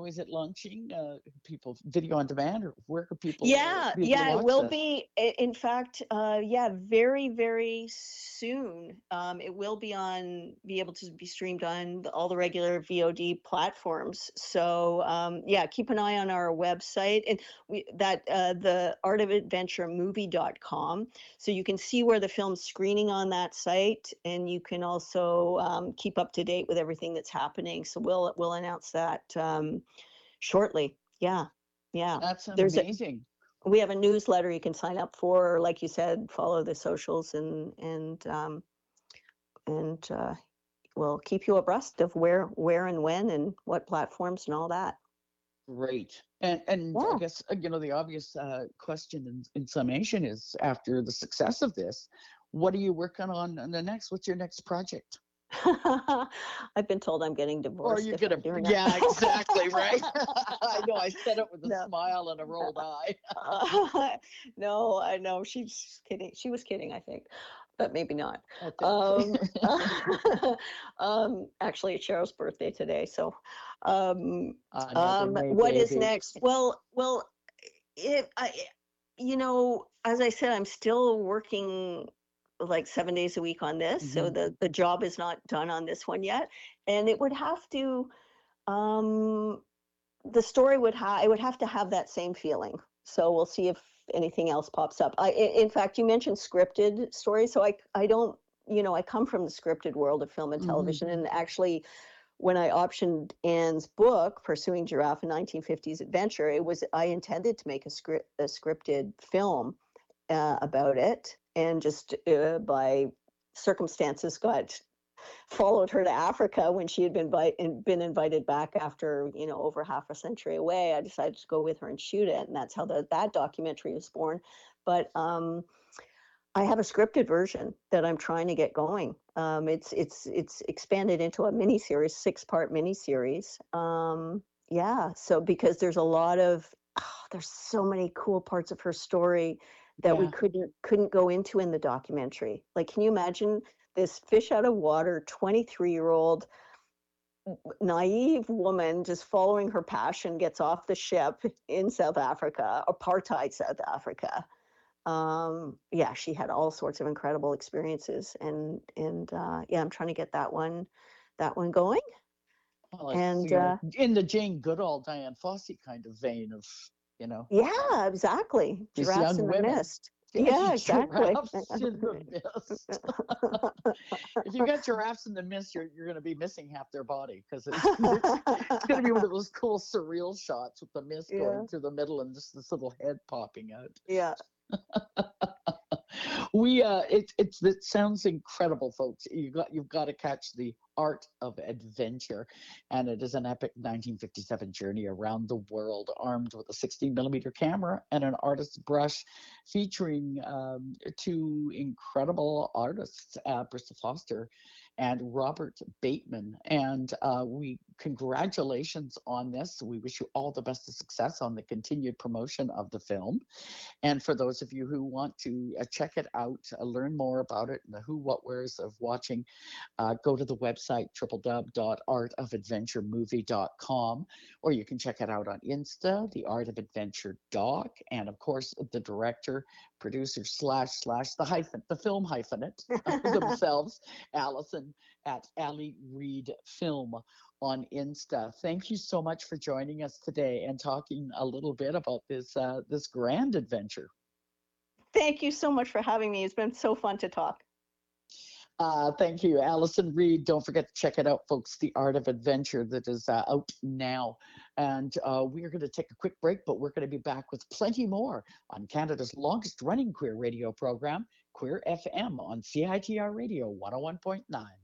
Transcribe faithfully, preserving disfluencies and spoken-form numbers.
know, is it launching? Uh, people video on demand, or where could people uh, Yeah, be able to yeah, it watch will this? be. i- In fact, uh, yeah, very, very soon. Um, it will be on, be able to be streamed on the- all the regular V O D platforms. So, um, yeah, keep an eye on our website and we that uh, the art of adventure movie dot com. So you can see where the film's screening on that site, and you can also um, keep up to date with everything that's happening. So we'll we'll announce that um, shortly. Yeah, yeah. That's There's a amazing. we have a newsletter you can sign up for, or like you said, follow the socials, and and um, and uh, we'll keep you abreast of where where and when and what platforms and all that. Great. And and I Yeah. guess uh, you know the obvious uh, question in, in summation is, after the success of this, what are you working on in the next? What's your next project? I've been told I'm getting Or are divorced you if I'm gonna? doing Yeah, exactly, right. that. I know. I said it with a No. smile and a rolled eye. Uh, no, I know she's kidding. She was kidding, I think, but maybe not. I think. Um, um, actually, it's Cheryl's birthday today, so um, Another um, May what is baby. next? Well, well, it, I, you know, as I said, I'm still working like seven days a week on this, so Hmm. the the job is not done on this one yet, and it would have to. Um, the story would have it would have to have that same feeling. So we'll see if anything else pops up. I, in fact, you mentioned scripted stories, so I I don't you know I come from the scripted world of film and Hmm. television, and actually, when I optioned Anne's book, Pursuing Giraffe: A nineteen fifties Adventure, it was I intended to make a script a scripted film uh, about it, and just uh, by circumstances got followed her to Africa when she had been by, been invited back after you know over half a century away. I decided to go with her and shoot it, and that's how the, that documentary was born. But um, I have a scripted version that I'm trying to get going. Um, it's it's it's expanded into a mini series, six part mini series. Um, yeah, so because there's a lot of oh, there's so many cool parts of her story that we Yeah. couldn't couldn't go into in the documentary. Like, can you imagine this fish out of water, twenty-three year old naive woman just following her passion, gets off the ship in South Africa, apartheid South Africa. Um, yeah, she had all sorts of incredible experiences, and and uh, yeah, I'm trying to get that one, that one going. Well, it's, And you know, uh, in the Jane Goodall, Diane Fossey kind of vein of, you know, yeah, exactly. these Giraffes young in the women. mist. Yeah, Yeah, exactly. giraffes in the mist. If you got giraffes in the mist, you're you're going to be missing half their body, because it's it's it's going to be one of those cool surreal shots with the mist Yeah, going through the middle and just this little head popping out. yeah. We uh it it's it sounds incredible, folks. You got you've got to catch the art of adventure, and it is an epic nineteen fifty-seven journey around the world, armed with a sixteen millimeter camera and an artist's brush, featuring um, two incredible artists, uh, Bristol Foster and Robert Bateman. And uh, we congratulations on this. We wish you all the best of success on the continued promotion of the film. And for those of you who want to uh, check it out, uh, learn more about it, and the who, what, wheres of watching, uh, go to the website w w w dot art of adventure movie dot com, or you can check it out on Insta, the Art of Adventure Doc, and of course the director, producer slash slash the hyphen, the film hyphenate themselves, Allison at Ali Reed Film on Insta. Thank you so much for joining us today and talking a little bit about this uh, this grand adventure. Thank you so much for having me. It's been so fun to talk. Uh, thank you, Allison Reed. Don't forget to check it out, folks. The Art of Adventure, that is uh, out now. And uh, we are going to take a quick break, but we're going to be back with plenty more on Canada's longest running queer radio program, Queer F M, on C I T R Radio one oh one point nine.